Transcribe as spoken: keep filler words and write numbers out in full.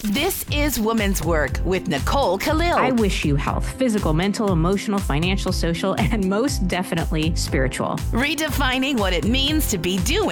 This is Woman's Work with Nicole Khalil. I wish you health, physical, mental, emotional, financial, social, and most definitely spiritual. Redefining what it means to be doing